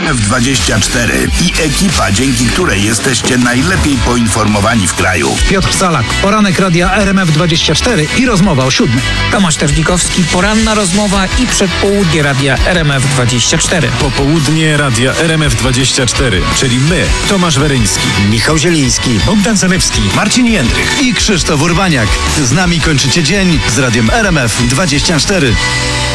RMF24 i ekipa, dzięki której jesteście najlepiej poinformowani w kraju. Piotr Salak, poranek radia RMF24 i rozmowa o 7. Tomasz Terlikowski, poranna rozmowa i przedpołudnie radia RMF24. Popołudnie radia RMF24, czyli my, Tomasz Weryński, Michał Zieliński, Bogdan Zalewski, Marcin Jędrych i Krzysztof Urbaniak. Z nami kończycie dzień z radiem RMF24.